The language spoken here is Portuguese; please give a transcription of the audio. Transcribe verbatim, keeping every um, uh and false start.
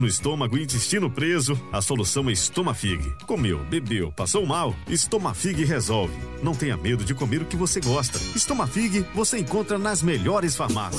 No estômago e intestino preso, a solução é Estomafig. Comeu, bebeu, passou mal? Estomafig resolve. Não tenha medo de comer o que você gosta. Estomafig você encontra nas melhores farmácias.